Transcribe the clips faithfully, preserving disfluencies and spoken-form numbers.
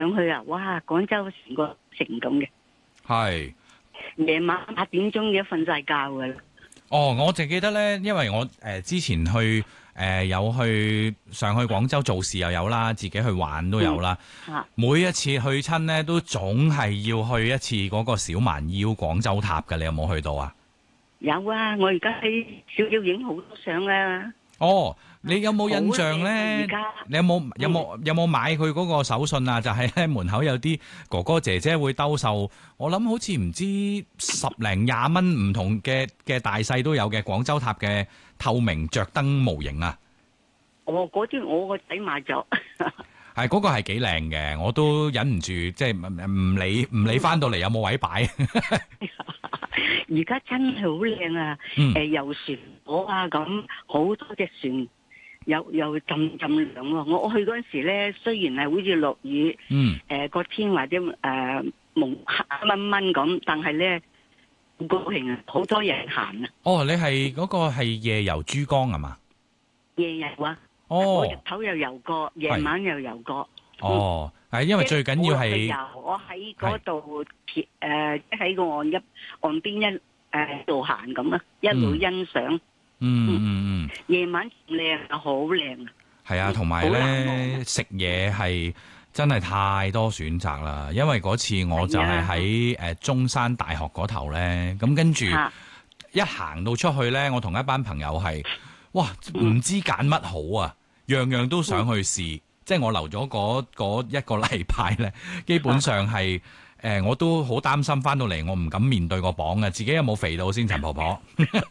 上去啊，哇！廣州成個城咁嘅， 係。 夜晚八點鐘已經瞓晒覺噶啦。 哦，我淨記得咧，因為我誒、呃、之前去誒、呃、有去上去廣州做事又有啦，自己去玩都有啦。 嗯啊、 每一次去親咧，都總係要去一次嗰個小蠻腰廣州塔嘅。你有冇去到啊？ 有啊，我而家喺小妖影好多相啊。 哦，你有冇印象咧？ 而家你有冇有冇有冇買佢嗰個手信啊？就係喺門口有啲哥哥姐姐會兜售，我諗好似唔知十零廿蚊唔同嘅嘅大細都有嘅廣州塔嘅透明着燈模型啊！ 哦，嗰啲我個仔買咗。 係嗰個係幾靚嘅，我都忍唔住，即係唔唔理唔理翻到嚟有冇位擺。 而家真係好靚啊！ 嗯誒，遊船河啊，咁好多隻船，又又浸浸涼喎。我去嗰陣時咧，雖然係好似落雨， 嗯， 誒個天或者誒蒙黑蚊蚊咁，但係咧好高興啊，好多人行啊， 哦，你係嗰個係夜遊珠江係嘛？ 夜遊啊！ 哦我日頭又遊過，夜晚又遊過。 哦，係因為最緊要係我喺嗰度誒，喺個岸一岸邊一誒度行咁啊，一路欣賞。 嗯嗯嗯， 夜晚靚啊，好靚啊！ 係啊，同埋咧食嘢係真係太多選擇啦。因為嗰次我就係喺誒中山大學嗰頭咧，咁跟住一行到出去咧，我同一班朋友係哇唔知揀乜好啊，樣樣都想去試。嗯即係我留咗嗰嗰一個禮拜咧，基本上係誒、呃，我都好擔心翻到嚟，我唔敢面對個磅啊！自己有冇肥到先，陳婆婆？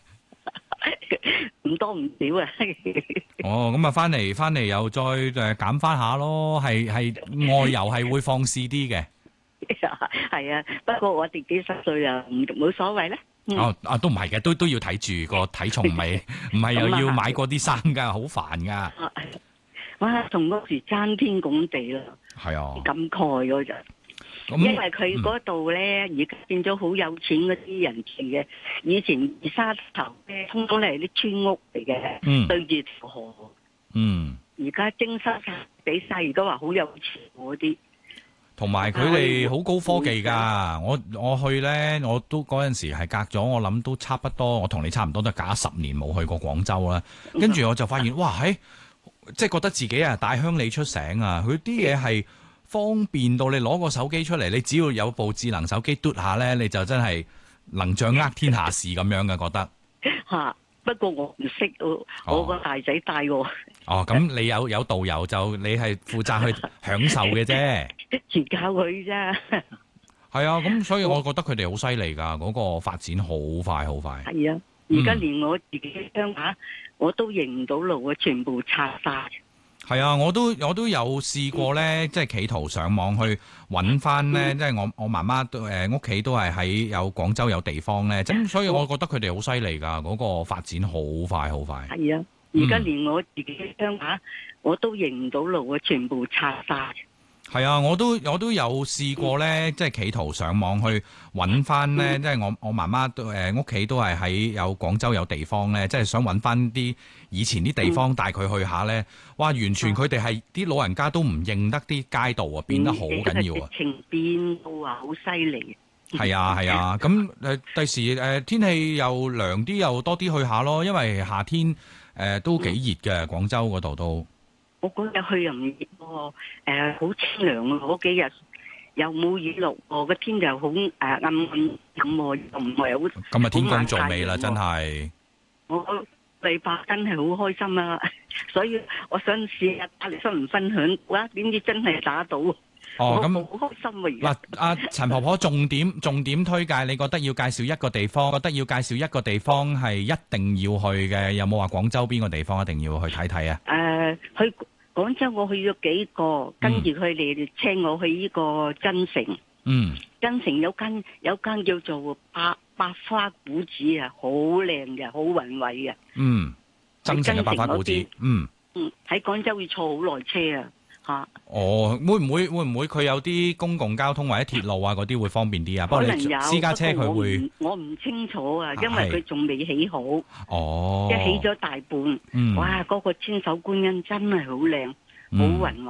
唔多唔少啊！ 哦，咁啊，翻嚟翻嚟又再誒減翻下咯，係係外遊係會放肆啲嘅。 係啊，不過我哋幾十歲啊，唔冇所謂咧。嗯、 哦啊，都唔係嘅，都都要睇住個體重，唔係唔係又要買嗰啲衫㗎，好煩㗎。 哇！同嗰時爭天拱地啦， 係啊， 感慨嗰陣，因為佢嗰度咧，而家變咗好有錢嗰啲人住嘅。以前二沙頭咧，通通係啲村屋嚟嘅， 嗯、 對住條河。 嗯， 而家徵收晒俾晒，而家話好有錢嗰啲。 同埋佢哋好高科技㗎。我我去咧，我都嗰陣時係隔咗，我諗都差不多，我同你差唔多都隔咗十年冇去過廣州啦。跟住我就發現，哇！喺即係覺得自己啊大鄉里出城啊！佢啲嘢係方便到你攞個手機出嚟，你只要有部智能手機嘟下咧，你就真係能掌握天下事咁樣嘅覺得。 嚇！不過我唔識喎，我個大仔帶我。 哦，咁你有有導遊就你係負責去享受嘅啫， 全靠佢啫。 係啊，咁所以我覺得佢哋好犀利㗎，嗰個發展好快好快。 係啊，而家連我自己鄉下我都認唔到路啊，全部拆晒。 係啊，我都我都有試過咧，即係企圖上網去揾翻咧，即係我我媽媽都誒屋企都係喺有廣州有地方咧，咁所以我覺得佢哋好犀利㗎，嗰個發展好快好快。 係啊，而家連我自己鄉下我都認唔到路啊，全部拆晒。 係啊，我都我都有試過咧，即係企圖上網去揾翻咧，即係我我媽媽都誒屋企都係喺有廣州有地方咧，即係想揾翻啲以前啲地方帶佢去下咧。哇！完全佢哋係啲老人家都唔認得啲街道啊，變得好緊要啊！ 直情變到啊，好犀利。 係啊係啊，咁誒第時誒天氣又涼啲，又多啲去下咯，因為夏天誒都幾熱嘅，廣州嗰度都。 我嗰日去又唔熱喎，誒好清涼啊！嗰幾日又冇雨落喎，個天就好誒暗暗咁喎，又唔係好。 今日天公造美啦，真係。 我禮拜真係好開心啊！所以我想試下打嚟分唔分享，哇！點知真係打到。 哦，咁好開心啊！ 嗱，阿陳婆婆重點重點推介，你覺得要介紹一個地方，覺得要介紹一個地方係一定要去嘅，有冇話廣州邊個地方一定要去睇睇啊？ 誒，去廣州我去咗幾個，跟住佢哋請我去呢個增城。嗯，增城有間有間叫做百百花古寺啊，好靚嘅，好宏偉嘅。嗯， 增城嘅百花古寺。嗯嗯，喺廣州要坐好耐車啊。吓， 哦，會唔會會唔會佢有啲公共交通或者鐵路啊嗰啲會方便啲啊？ 可能有私家車佢會， 我唔清楚啊，因為佢仲未起好。 哦， 一起咗大半，嗯、哇！嗰、嗰個千手觀音真係好靚，好宏偉。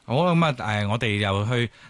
好咁啊！誒，我哋又去